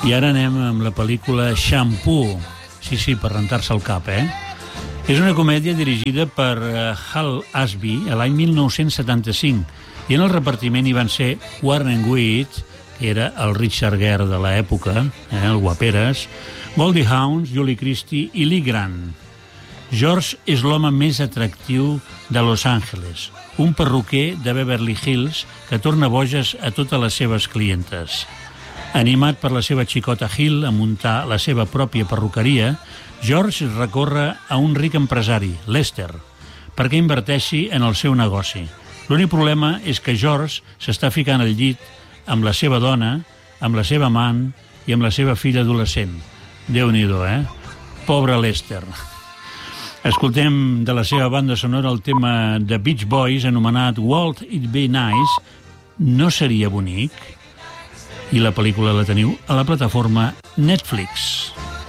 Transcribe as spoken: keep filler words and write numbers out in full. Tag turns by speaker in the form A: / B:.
A: I ara anem amb la pel·lícula Shampoo. Sí, sí, per rentar-se el cap, eh? És una comèdia dirigida per Hal Ashby a l'any mil nou-cents setanta-cinc i en el repartiment hi van ser Warren Beatty, que era el Richard Gere de l'època, eh, el guaperes, Goldie Hawn, Julie Christie i Lee Grant. George és l'home més atractiu de Los Angeles, un perruquer de Beverly Hills que torna boges a totes les seves clientes. Animat per la seva xicota Hill a muntar la seva pròpia perruqueria, George recorre a un ric empresari, Lester, perquè inverteixi en el seu negoci. L'únic problema és que George s'està ficant al llit amb la seva dona, amb la seva amant i amb la seva filla adolescent. Déu-n'hi-do, eh? Pobre Lester. Escoltem de la seva banda sonora el tema de Beach Boys anomenat Won't It Be Nice, No seria bonic? I la pel·lícula la teniu a la plataforma Netflix.